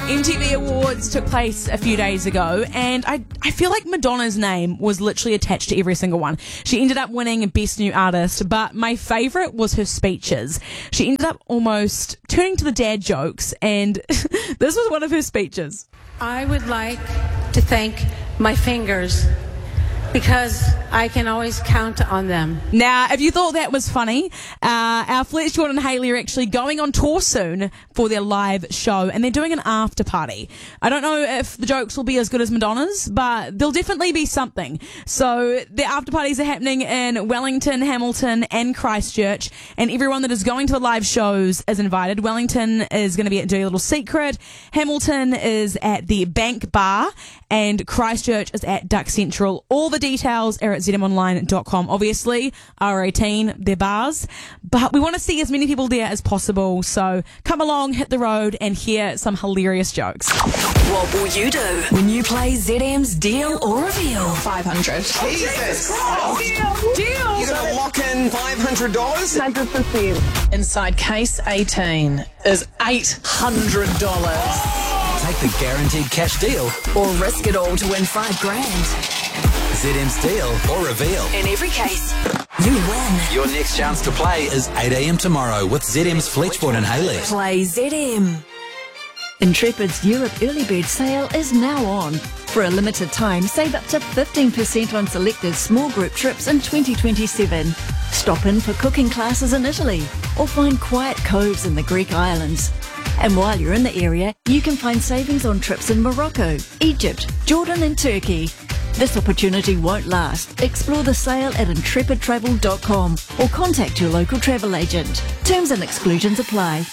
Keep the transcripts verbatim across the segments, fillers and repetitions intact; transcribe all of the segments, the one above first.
M T V Awards took place a few days ago, and I, I feel like Madonna's name was literally attached to every single one. She ended up winning Best New Artist, but my favourite was her speeches. She ended up almost turning to the dad jokes, and this was one of her speeches. I would like to thank my fingers because I can always count on them. Now, if you thought that was funny, uh, our Fletch, Jordan and Hayley are actually going on tour soon for their live show, and they're doing an after party. I don't know if the jokes will be as good as Madonna's, but there'll definitely be something. So the after parties are happening in Wellington, Hamilton, and Christchurch, and everyone that is going to the live shows is invited. Wellington is going to be at Dirty Little Secret, Hamilton is at the Bank Bar, and Christchurch is at Duck Central. All the details are at z m online dot com. Obviously, R eighteen, they're bars, but we want to see as many people there as possible. So come along, hit the road, and hear some hilarious jokes. What will you do when you play Z M's Deal or Reveal? five hundred. Jesus! Deal! Deal! You're going to lock in five hundred dollars? one hundred percent. Inside case eighteen is eight hundred dollars. Take the guaranteed cash deal Or risk it all to win five grand. Z M's Deal or Reveal. In every case, you win. Your next chance to play is eight a m tomorrow with Z M's Fletchbourne and Hayley. Play Z M. Intrepid's Europe Early Bird Sale is now on. For a limited time, save up to fifteen percent on selected small group trips in twenty twenty-seven. Stop in for cooking classes in Italy or find quiet coves in the Greek islands. And while you're in the area, you can find savings on trips in Morocco, Egypt, Jordan and Turkey. This opportunity won't last. Explore the sale at intrepid travel dot com or contact your local travel agent. Terms and exclusions apply.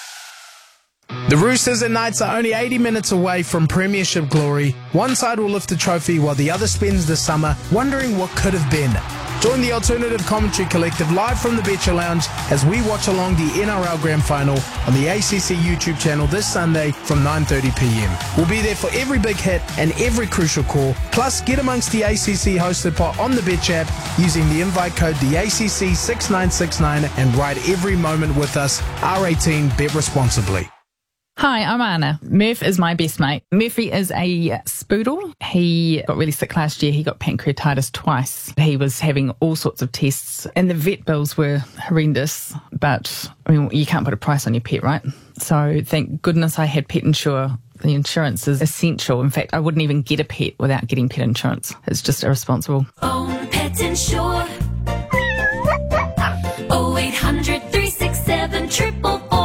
The Roosters and Knights are only eighty minutes away from premiership glory. One side will lift the trophy while the other spends the summer wondering what could have been. Join the Alternative Commentary Collective live from the Betcha Lounge as we watch along the N R L Grand Final on the A C C YouTube channel this Sunday from nine thirty p m. We'll be there for every big hit and every crucial call. Plus, get amongst the A C C hosted pot on the Betcha app using the invite code the A C C six nine six nine and ride every moment with us. R eighteen, bet responsibly. Hi, I'm Anna. Murph is my best mate. Murphy is a spoodle. He got really sick last year. He got pancreatitis twice. He was having all sorts of tests and the vet bills were horrendous. But, I mean, you can't put a price on your pet, right? So thank goodness I had Pet Insure. The insurance is essential. In fact, I wouldn't even get a pet without getting pet insurance. It's just irresponsible. Own Pet Insure. oh eight hundred, three six seven, triple four.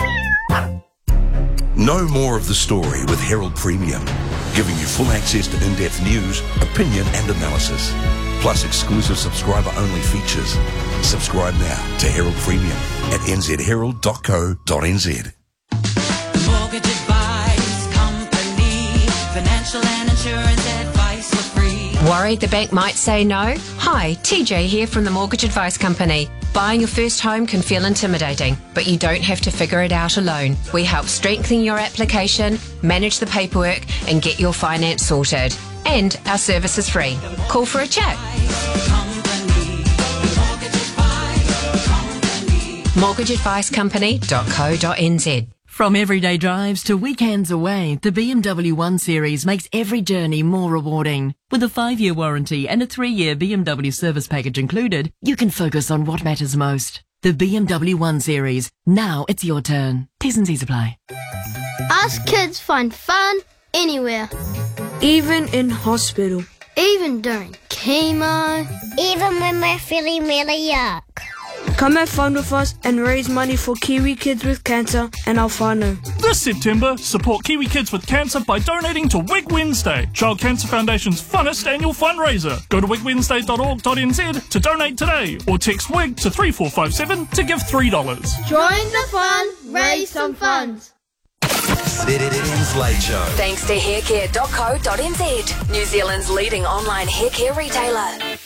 Know more of the story with Herald Premium, giving you full access to in-depth news, opinion and analysis, plus exclusive subscriber-only features. Subscribe now to Herald Premium at n z herald dot co dot n z. The Mortgage Advice Company, financial and insurance advice for free. Worried the bank might say no? Hi, T J here from the Mortgage Advice Company. Buying your first home can feel intimidating, but you don't have to figure it out alone. We help strengthen your application, manage the paperwork, and get your finance sorted. And our service is free. Call for a chat. mortgage advice company dot co dot n z. From everyday drives to weekends away, the B M W one Series makes every journey more rewarding. With a five-year warranty and a three-year B M W service package included, you can focus on what matters most. The B M W one Series. Now it's your turn. T's and C's apply. Us kids find fun anywhere. Even in hospital. Even during chemo. Even when we're feeling really yuck. Come have fun with us and raise money for Kiwi Kids with Cancer and our whānau. This September, support Kiwi Kids with Cancer by donating to Wig Wednesday, Child Cancer Foundation's funnest annual fundraiser. Go to wig wednesday dot org dot n z to donate today or text WIG to three four five seven to give three dollars. Join the fun, raise some funds. Z M's Late Show. Thanks to haircare dot co dot n z, New Zealand's leading online haircare retailer.